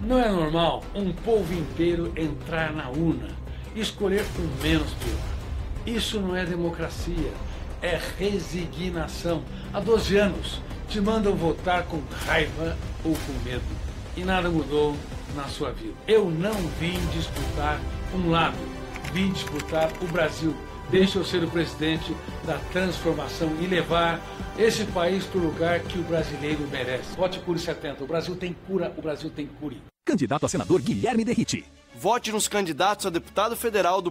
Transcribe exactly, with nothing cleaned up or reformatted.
Não é normal um povo inteiro entrar na urna e escolher o menos pior. Isso não é democracia, é resignação. Há doze anos te mandam votar com raiva ou com medo. E nada mudou na sua vida. Eu não vim disputar um lado, vim disputar o Brasil. Deixa eu ser o presidente da transformação e levar esse país para o lugar que o brasileiro merece. Vote Cure setenta. O Brasil tem cura, o Brasil tem cure. Candidato a senador Guilherme Derrite. Vote nos candidatos a deputado federal do